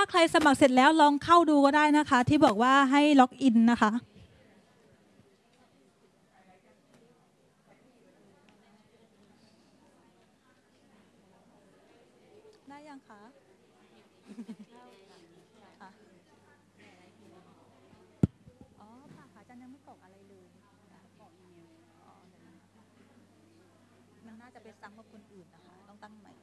ใครสมัครเสร็จแล้วลองเข้าดูก็ได้นะคะที่บอกว่าให้ล็อกอินนะคะได้ยังคะค่ะอ๋อค่ะอาจารย์ยังไม่กรอกอะไรเลยกรอกอีเมลอ๋อมันน่าจะไปซ้ำกับคนอื่นนะคะต้องตั้งใหม่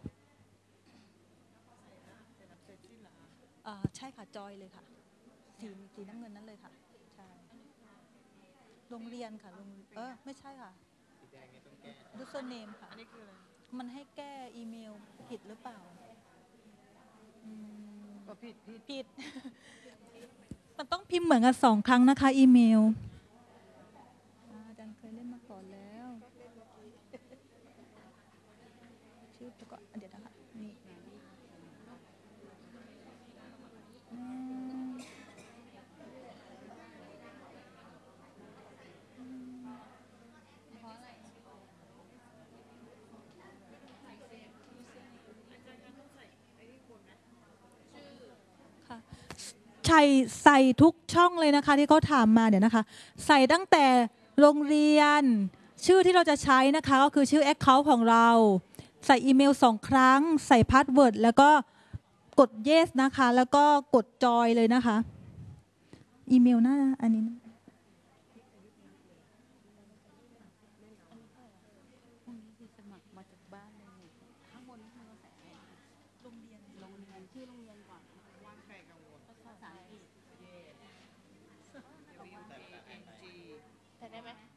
ใช่ค่ะจอยเลยค่ะสีน้ำเงินนั่นเลยค่ะใช่โรงเรียนค่ะไม่ใช่ค่ะยูเซอร์เนมค่ะอันนี้คืออะไรมันให้แก้อีเมลผิดหรือเปล่าผิดมันต้องพิมพ์เหมือนกัน2 ครั้งนะคะอีเมลอาจารย์เคยเล่นมาก่อนแล้วชื่อตัวก่อนเดี๋ยวนะคะนี่ค่ะใส่ทุกช่องเลยนะคะที่เขาถามมาเดี๋ยวนะคะใส่ตั้งแต่โรงเรียนชื่อที่เราจะใช้นะคะก็คือชื่อ Account ของเราใส่อีเมล2 ครั้งใส่พาสเวิร์ดแล้วก็กด yes นะคะแล้วก็กดจอยเลยนะคะอีเมลหน้าอันนี้สมัครมาจากบ้านเลยข้างบนนี่คือเราใส่อะไรโรงเรียนชื่อโรงเรียนก่อนว่างใครกังวลภาษาอังกฤษแต่ได้ไหม